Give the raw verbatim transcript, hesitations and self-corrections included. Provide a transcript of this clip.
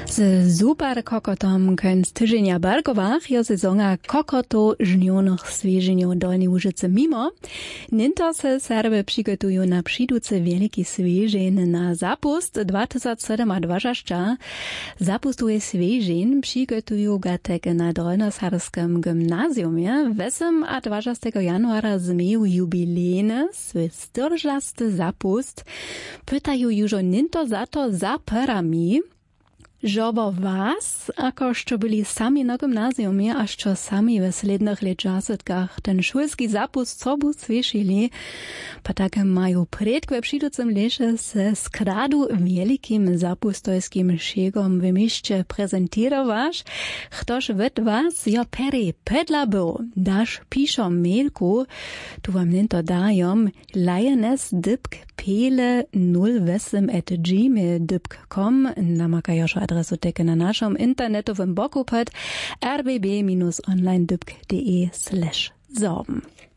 Z super kokotom kęs tydzienia Bergowach je sezona kokoto żnionych swieżeniów Dolnej Łużycy mimo. Ninto se Serby przygotują na przyjducy wielki swieżeń na zapust dwa tysiące dwadzieścia. Zapustuje swieżeń przygotują gatek na Dolnosarskim gimnazjumie. Wesem a dwudziestego januara zmieją jubilejny swój styrżasty zapust. Pytają już ninto za to za perami. Żobo was, ako što byli sami na gimnazjumie, a što sami w slednych leczasetkach ten szulski zapust sobu słyszeli, pa tak mają predkwe przyducym lesze se skradu wielkim zapustojskim szegom w mieście prezentować, ktoś wet was jo peri pedla był, dasz piszą mailku, tu wam ninto dajom, lioness dybk pele nul osem at gmail dot com, namakajo šo adresu teke na naszym internetowym boku pod r b b dash online dot d e slash sorben.